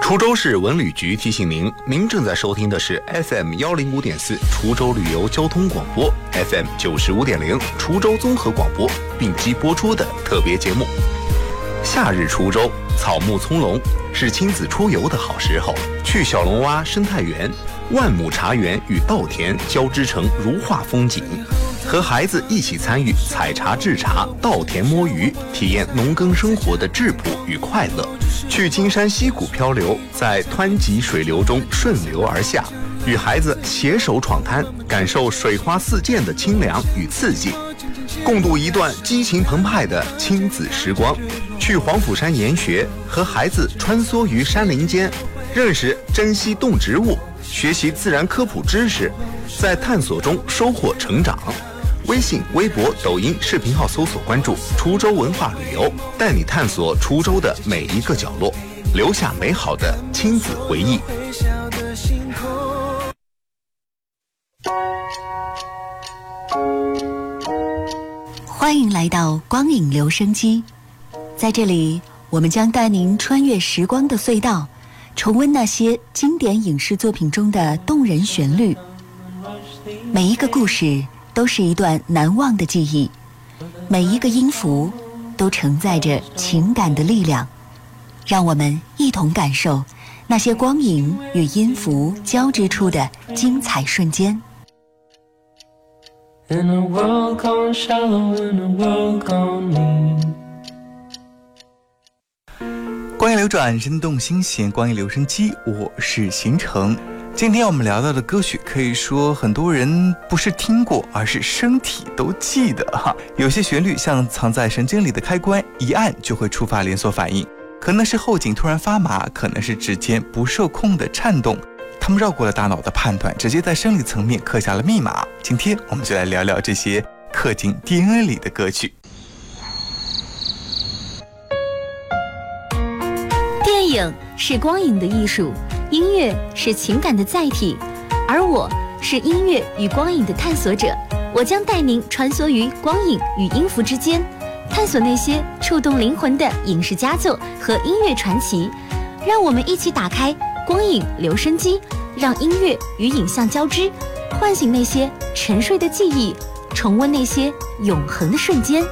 滁州市文旅局提醒您，您正在收听的是 FM105.4 滁州旅游交通广播 ，FM 95.0滁州综合广播并机播出的特别节目。夏日滁州草木葱茏，是亲子出游的好时候。去小龙洼生态园、万亩茶园与稻田交织成如画风景，和孩子一起参与采茶制茶、稻田摸鱼，体验农耕生活的质朴与快乐。去金山溪谷漂流，在湍急水流中顺流而下，与孩子携手闯滩，感受水花四溅的清凉与刺激，共度一段激情澎湃的亲子时光。去黄甫山研学，和孩子穿梭于山林间，认识珍稀动植物，学习自然科普知识，在探索中收获成长。微信、微博、抖音视频号搜索关注滁州文化旅游，带你探索滁州的每一个角落，留下美好的亲子回忆。 欢迎来到光影留声机，在这里我们将带您穿越时光的隧道，重温那些经典影视作品中的动人旋律。每一个故事都是一段难忘的记忆，每一个音符都承载着情感的力量。让我们一同感受那些光影与音符交织出的精彩瞬间。 In a world gone shallow, in a world gone mean。 光影流转，生动新鲜，光影留声机，我是邢程。今天我们聊到的歌曲，可以说很多人不是听过，而是身体都记得哈。有些旋律像藏在神经里的开关，一按就会触发连锁反应，可能是后颈突然发麻，可能是指尖不受控的颤动，他们绕过了大脑的判断，直接在生理层面刻下了密码。今天我们就来聊聊这些刻进 DNA 里的歌曲。 电影是光影的艺术，音乐是情感的载体，而我是音乐与光影的探索者。我将带您穿梭于光影与音符之间，探索那些触动灵魂的影视佳作和音乐传奇。让我们一起打开光影留声机，让音乐与影像交织，唤醒那些沉睡的记忆，重温那些永恒的瞬间。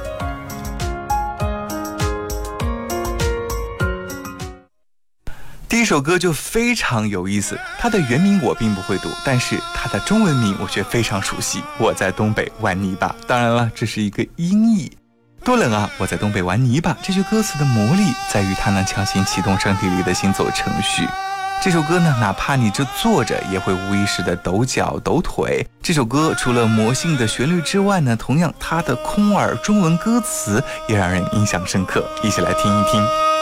第一首歌就非常有意思，它的原名我并不会读，但是它的中文名我却非常熟悉。我在东北玩泥巴，当然了，这是一个音译。多冷啊！我在东北玩泥巴。这句歌词的魔力在于它能强行启动身体里的行走程序。这首歌呢，哪怕你这坐着，也会无意识的抖脚抖腿。这首歌除了魔性的旋律之外呢，同样它的空耳中文歌词也让人印象深刻。一起来听一听。